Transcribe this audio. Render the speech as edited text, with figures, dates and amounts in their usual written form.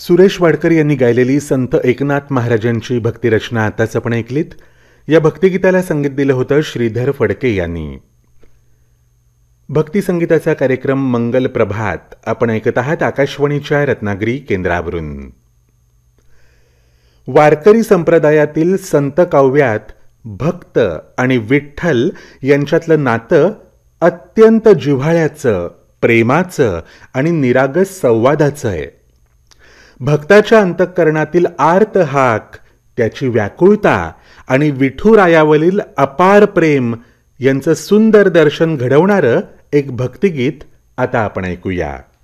सुरेश वाडकर यांनी गायलेली संत एकनाथ महाराजांची भक्तिरचना आताच आपण ऐकलीत. या भक्तिगीताला संगीत दिलं होतं श्रीधर फडके यांनी. भक्ती संगीताचा कार्यक्रम मंगल प्रभात आपण ऐकत आहात आकाशवाणीच्या रत्नागिरी केंद्रावरून. वारकरी संप्रदायातील संत काव्यात भक्त आणि विठ्ठल यांच्यातलं नातं अत्यंत जिव्हाळ्याचं, प्रेमाचं आणि निरागस संवादाचं आहे. भक्ताच्या अंतःकरणातील आर्त हाक, त्याची व्याकुळता आणि विठुरायावरील अपार प्रेम यांचं सुंदर दर्शन घडवणारं एक भक्तिगीत आता आपण ऐकूया.